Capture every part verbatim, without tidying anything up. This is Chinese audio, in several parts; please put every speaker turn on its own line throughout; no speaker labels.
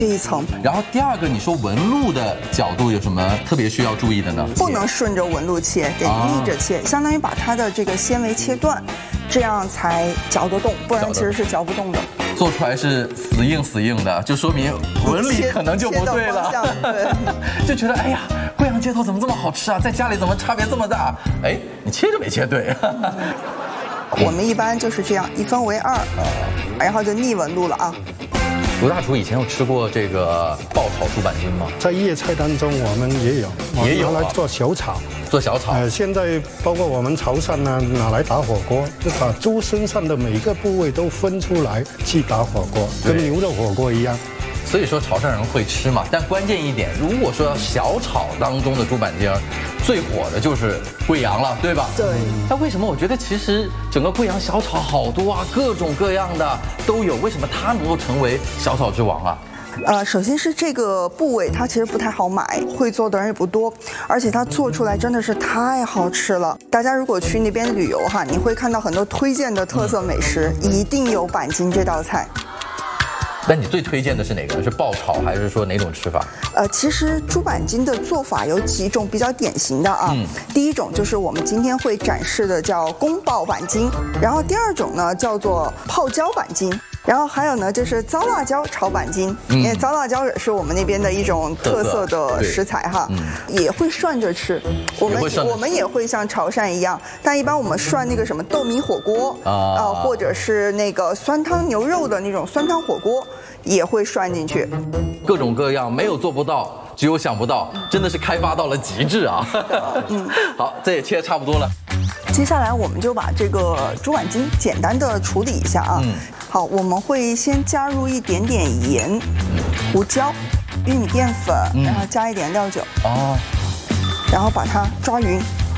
这一层。
然后第二个，你说纹路的角度有什么特别需要注意的呢？
不能顺着纹路切，得逆着切，相当于把它的这个纤维切断，这样才嚼得动，不然其实是嚼不动的。
做出来是死硬死硬的，就说明纹理可能就不对了。对，就觉得哎呀，贵阳街头怎么这么好吃啊？在家里怎么差别这么大？哎，你切着没切对。
我们一般就是这样一分为二，然后就逆纹路了啊。
卢大厨以前有吃过这个爆炒猪板筋吗？
在粤菜当中，我们也有，
也有
拿来做小炒，
做小炒。
呃，现在包括我们潮汕呢，拿来打火锅，就把猪身上的每个部位都分出来去打火锅，跟牛肉火锅一样。
所以说潮汕人会吃嘛，但关键一点，如果说小炒当中的猪板筋儿，最火的就是贵阳了，对吧？
对。
那为什么我觉得其实整个贵阳小炒好多啊，各种各样的都有，为什么它能够成为小炒之王啊？
呃，首先是这个部位，它其实不太好买，会做的人也不多，而且它做出来真的是太好吃了。大家如果去那边旅游哈，你会看到很多推荐的特色美食，一定有板筋这道菜。
那你最推荐的是哪个？是爆炒还是说哪种吃法？
呃，其实猪板筋的做法有几种比较典型的啊。嗯、第一种就是我们今天会展示的叫宫爆板筋，然后第二种呢叫做泡椒板筋。然后还有呢，就是糟辣椒炒板筋，嗯、因为糟辣椒也是我们那边的一种特色的食材哈，嗯、也会涮着吃。我们我们也会像潮汕一样，但一般我们涮那个什么豆米火锅啊、呃，或者是那个酸汤牛肉的那种酸汤火锅，也会涮进去。
各种各样，没有做不到，只有想不到，真的是开发到了极致啊！嗯，好，这也切得差不多了。
接下来我们就把这个猪板筋简单的处理一下啊。嗯、好，我们会先加入一点点盐、胡椒、玉米淀粉，嗯、然后加一点料酒。哦。然后把它抓匀。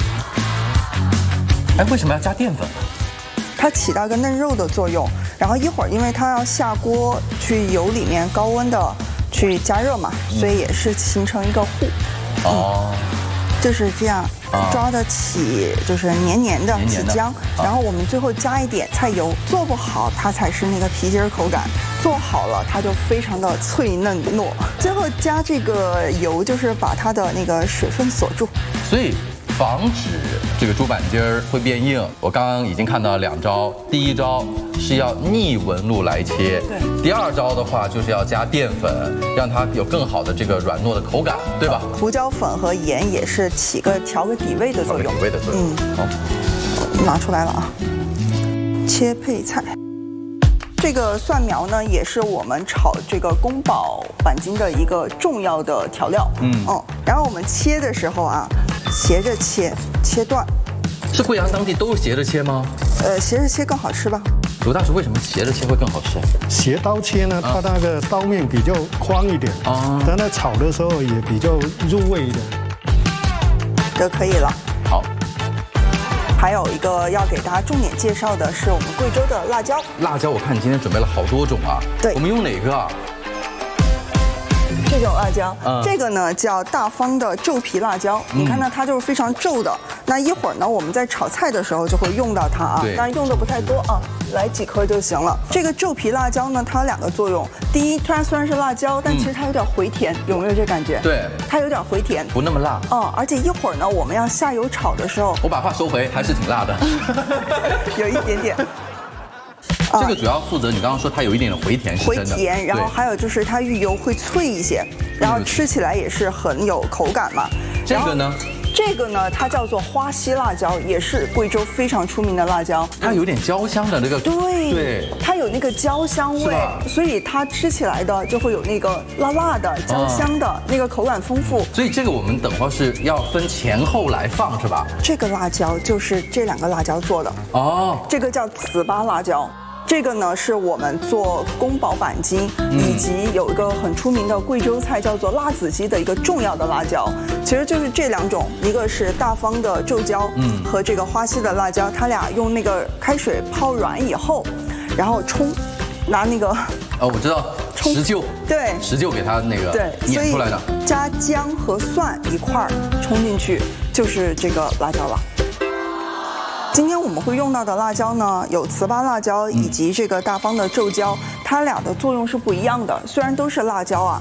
哎，为什么要加淀粉？
它起到一个嫩肉的作用。然后一会儿，因为它要下锅去油里面高温的去加热嘛，嗯、所以也是形成一个糊。哦。嗯就是这样抓得起，就是黏黏的起浆，然后我们最后加一点菜油，做不好它才是那个皮筋口感，做好了它就非常的脆嫩糯。最后加这个油，就是把它的那个水分锁住，
所以防止这个猪板筋儿会变硬。我刚刚已经看到两招，第一招是要逆纹路来切，对，第二招的话就是要加淀粉，让它有更好的这个软糯的口感，对吧？
胡椒粉和盐也是起个调个底味的作用，
底味的作用。嗯，好，
拿出来了啊，切配菜。这个蒜苗呢，也是我们炒这个宫保板筋的一个重要的调料。嗯嗯，然后我们切的时候啊，斜着切，切断。
是贵阳当地都是斜着切吗？
呃，斜着切更好吃吧。
卢大厨，为什么斜着切会更好吃？
斜刀切呢，它那个刀面比较宽一点啊，但在炒的时候也比较入味的。
这可以了。
好。
还有一个要给大家重点介绍的是我们贵州的辣椒。
辣椒，我看你今天准备了好多种啊。对。我们用哪个啊？
这种辣椒，嗯、这个呢叫大方的皱皮辣椒。嗯、你看呢，它就是非常皱的。那一会儿呢，我们在炒菜的时候就会用到它啊，但是用的不太多啊，来几颗就行了。这个皱皮辣椒呢，它有两个作用。第一，它虽然是辣椒，但其实它有点回甜，有没有这感觉？对，它有点回甜，
不那么辣。
嗯，而且一会儿呢，我们要下油炒的时候，
我把话收回，还是挺辣的，
有一点点。
这个主要负责你刚刚说它有一点点回甜，是真的。
回甜，然后还有就是它预油会脆一些，然后吃起来也是很有口感嘛。
这个呢？
这个呢，它叫做花溪辣椒，也是贵州非常出名的辣椒。
它有点焦香的那个，
对对，它有那个焦香味，所以它吃起来的就会有那个辣辣的、焦香的，那个口感丰富。
所以这个我们等会儿是要分前后来放，是吧？
这个辣椒就是这两个辣椒做的哦，这个叫糍粑辣椒。这个呢是我们做宫保板筋，以及有一个很出名的贵州菜叫做辣子鸡的一个重要的辣椒，其实就是这两种，一个是大方的皱椒，嗯，和这个花溪的辣椒，它俩用那个开水泡软以后，然后冲，拿那个
哦，我知道石臼，
对，
石臼给它那个
对
碾出来的，
加姜和蒜一块儿冲进去，就是这个辣椒了。今天我们会用到的辣椒呢，有糍粑辣椒以及这个大方的皱椒，它俩的作用是不一样的。虽然都是辣椒啊，